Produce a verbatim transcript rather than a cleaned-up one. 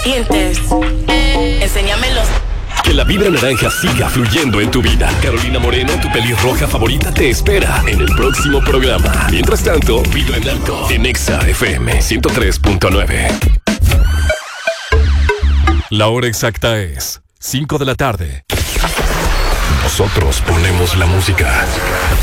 Dientes. Enséñamelos. Que la vibra naranja siga fluyendo en tu vida. Carolina Moreno, tu pelirroja favorita, te espera en el próximo programa. Mientras tanto, Vibra en alto en Exa F M ciento tres punto nueve. La hora exacta es cinco de la tarde. Nosotros ponemos la música.